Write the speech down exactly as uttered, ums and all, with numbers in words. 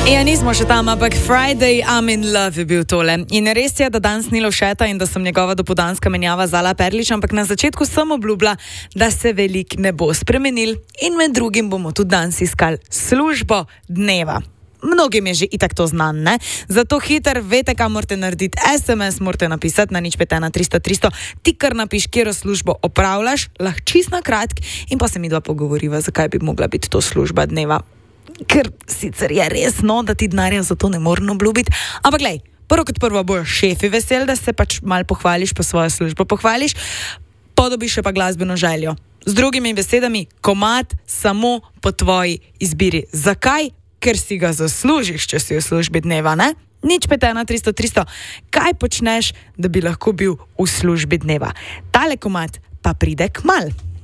Ja, nismo še tam, ampak Friday, I'm in love je bil tole. In res je, da danes ni Lovšeta in da sem njegova dopoldanska menjava Zala Perlič, ampak na začetku sem obljubila, da se velik ne bo spremenil in med drugim bomo tudi danes iskali službo dneva. Mnogim je že itak to znan, ne? Zato hiter, vete, kam morate narediti. es em es morate napisati na nič pet ena tristo tristo. Ti kar napiš, kjero službo opravljaš, lahko čist na kratk in pa se mi dva pogovoriva, zakaj bi mogla biti to služba dneva. Ker sicer je res, no, da ti denarja za to ne morem obljubiti. Ampak glej, prvo kot prvo bojo šefi veseli, da se pač mal pohvališ, pa svojo službo pohvališ, podobiš še pa glasbeno željo. Z drugimi besedami, komad samo po tvoji izbiri. Zakaj? Ker si ga zaslužiš, če si v službi dneva, ne? Nič pet ena tristo tristo. Kaj počneš, da bi lahko bil v službi dneva? Tale komad pa pride kmalu.